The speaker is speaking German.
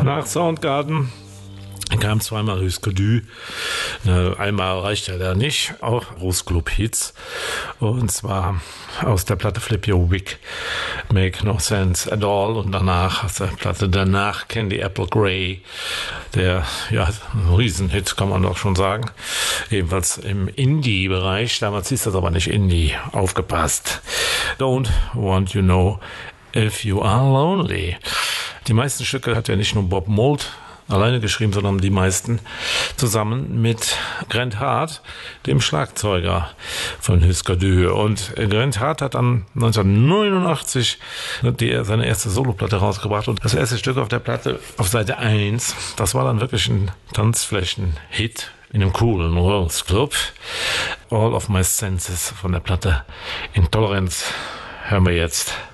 Nach Soundgarden kam zweimal Husker Du. Einmal reicht ja da nicht, auch Großclub-Hits. Und zwar aus der Platte Flip Your Wig, Make No Sense at All. Und danach, aus der Platte danach, Candy Apple Grey. Der, ja, ein Riesenhit, kann man doch schon sagen. Ebenfalls im Indie-Bereich. Damals hieß das aber nicht Indie. Aufgepasst. Don't Want You Know If You Are Lonely. Die meisten Stücke hat ja nicht nur Bob Mould alleine geschrieben, sondern die meisten zusammen mit Grant Hart, dem Schlagzeuger von Husker Du. Und Grant Hart hat dann 1989 seine erste Soloplatte rausgebracht und das erste Stück auf der Platte auf Seite 1, das war dann wirklich ein Tanzflächen-Hit in einem coolen World's Club. All of My Senses von der Platte Intolerance hören wir jetzt.